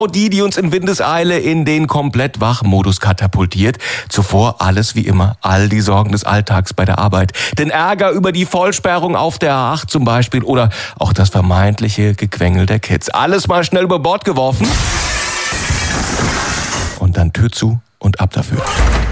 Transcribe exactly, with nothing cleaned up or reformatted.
Die, die uns in Windeseile in den Komplett-Wach-Modus katapultiert. Zuvor alles wie immer, all die Sorgen des Alltags bei der Arbeit. Den Ärger über die Vollsperrung auf der A acht zum Beispiel oder auch das vermeintliche Gequengel der Kids. Alles mal schnell über Bord geworfen und dann Tür zu und ab dafür.